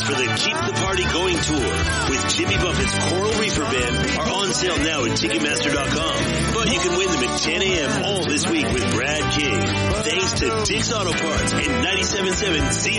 tickets for the Keep the Party Going tour with Jimmy Buffett's Coral Reefer Band are on sale now at Ticketmaster.com. But you can win them at 10 a.m. all this week with Brad King. Thanks to Dick's Auto Parts and 97.7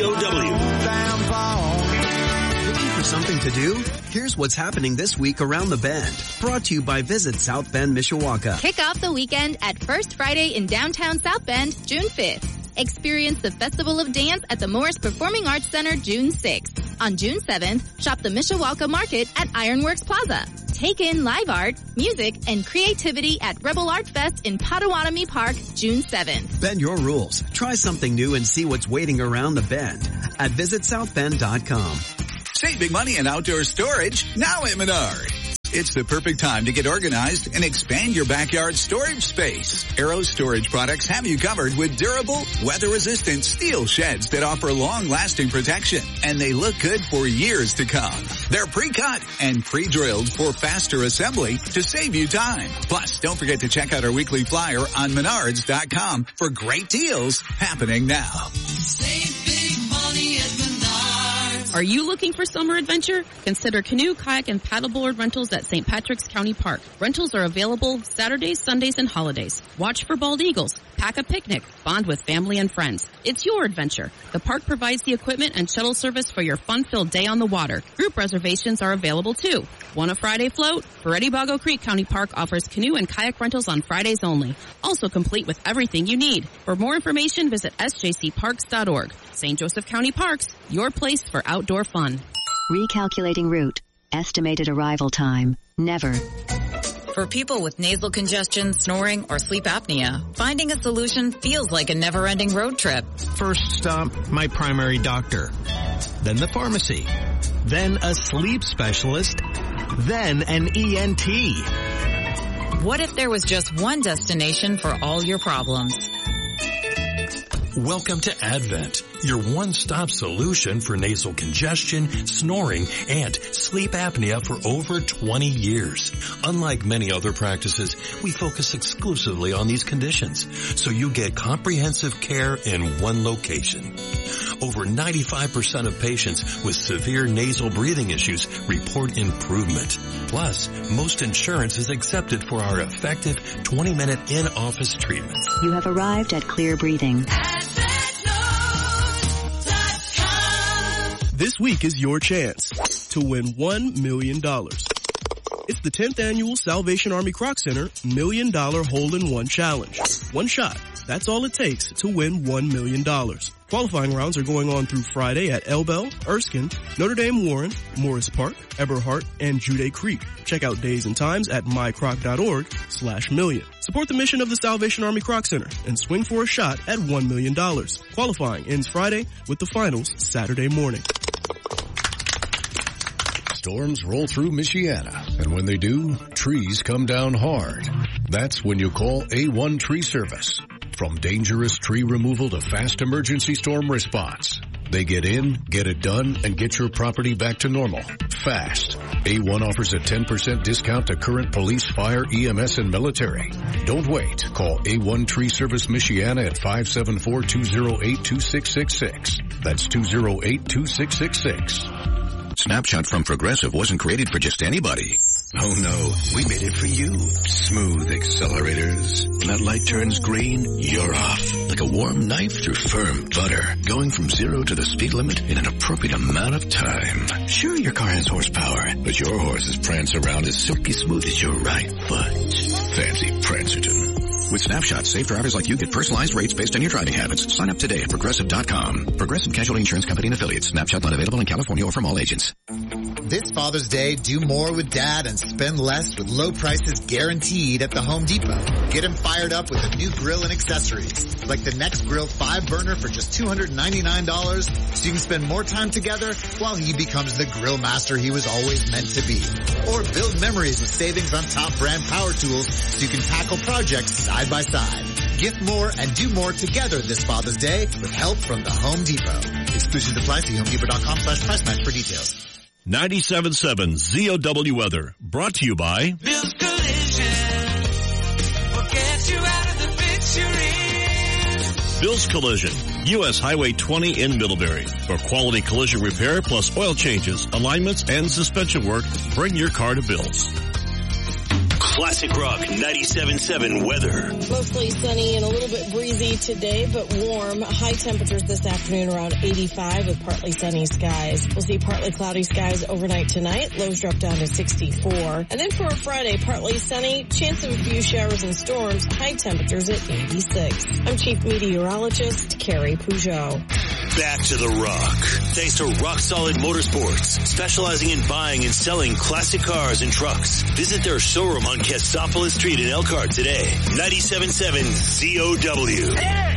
COW. Looking for something to do? Here's what's happening this week around the Bend. Brought to you by Visit South Bend, Mishawaka. Kick off the weekend at First Friday in downtown South Bend, June 5th. Experience the Festival of Dance at the Morris Performing Arts Center June 6th. On June 7th, shop the Mishawaka Market at Ironworks Plaza. Take in live art, music, and creativity at Rebel Art Fest in Potawatomi Park June 7th. Bend your rules. Try something new and see what's waiting around the Bend at visitsouthbend.com. Save big money in outdoor storage now at Menards. It's the perfect time to get organized and expand your backyard storage space. Arrow Storage Products have you covered with durable, weather-resistant steel sheds that offer long-lasting protection, and they look good for years to come. They're pre-cut and pre-drilled for faster assembly to save you time. Plus, don't forget to check out our weekly flyer on Menards.com for great deals happening now. Save big money at Menards. Are you looking for summer adventure? Consider canoe, kayak, and paddleboard rentals at St. Patrick's County Park. Rentals are available Saturdays, Sundays, and holidays. Watch for bald eagles. Pack a picnic. Bond with family and friends. It's your adventure. The park provides the equipment and shuttle service for your fun-filled day on the water. Group reservations are available too. Want a Friday float? Ferretti-Bago Creek County Park offers canoe and kayak rentals on Fridays only. Also complete with everything you need. For more information, visit sjcparks.org. St. Joseph County Parks, your place for outdoor fun. Recalculating route. Estimated arrival time. Never. For people with nasal congestion, snoring, or sleep apnea, finding a solution feels like a never-ending road trip. First stop, my primary doctor. Then the pharmacy. Then a sleep specialist. Then an ENT. What if there was just one destination for all your problems? Welcome to Advent, your one-stop solution for nasal congestion, snoring, and sleep apnea for over 20 years. Unlike many other practices, we focus exclusively on these conditions, so you get comprehensive care in one location. Over 95% of patients with severe nasal breathing issues report improvement. Plus, most insurance is accepted for our effective 20-minute in-office treatment. You have arrived at Clear Breathing. This week is your chance to win $1 million. It's the 10th annual Salvation Army Croc Center $1 Million Hole-in-One Challenge. One shot. That's all it takes to win $1 million. Qualifying rounds are going on through Friday at Elbel, Erskine, Notre Dame Warren, Morris Park, Eberhart, and Jude Creek. Check out days and times at mycroc.org/million. Support the mission of the Salvation Army Croc Center and swing for a shot at $1 million. Qualifying ends Friday with the finals Saturday morning. Storms roll through Michiana, and when they do, trees come down hard. That's when you call A1 Tree Service. From dangerous tree removal to fast emergency storm response, they get in, get it done, and get your property back to normal. Fast. A1 offers a 10% discount to current police, fire, EMS, and military. Don't wait. Call A1 Tree Service Michiana at 574-208-2666. That's 208-2666. Snapshot from Progressive wasn't created for just anybody. Oh no, we made it for you. Smooth accelerators. When that light turns green, you're off. Like a warm knife through firm butter. Going from 0 to the speed limit in an appropriate amount of time. Sure, your car has horsepower, but your horses prance around as silky smooth as your right foot. Fancy Prancerton. With Snapshot, safe drivers like you get personalized rates based on your driving habits. Sign up today at Progressive.com. Progressive Casualty Insurance Company and Affiliates. Snapshot not available in California or from all agents. This Father's Day, do more with Dad and spend less with low prices guaranteed at the Home Depot. Get him fired up with a new grill and accessories, like the Next Grill 5-burner for just $299, so you can spend more time together while he becomes the grill master he was always meant to be. Or build memories with savings on top brand power tools so you can tackle projects side by side. Gift more and do more together this Father's Day with help from the Home Depot. Exclusions apply. See HomeDepot.com/price match for details. 97.7 ZOW Weather, brought to you by Bill's Collision will get you out of the fix you're in. Bill's Collision, U.S. Highway 20 in Middlebury. For quality collision repair plus oil changes, alignments, and suspension work, bring your car to Bill's. Classic Rock 97.7 weather. Mostly sunny and a little bit breezy today, but warm. High temperatures this afternoon around 85 with partly sunny skies. We'll see partly cloudy skies overnight tonight. Lows drop down to 64. And then for a Friday, partly sunny, chance of a few showers and storms. High temperatures at 86. I'm Chief Meteorologist Carrie Peugeot. Back to the rock. Thanks to Rock Solid Motorsports, specializing in buying and selling classic cars and trucks. Visit their showroom on Cassopolis Street in Elkhart today. 97.7 COW.